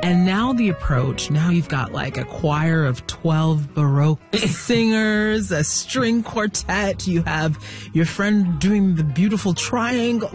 And now the approach, now you've got like a choir of 12 Baroque singers, a string quartet. You have your friend doing the beautiful triangle.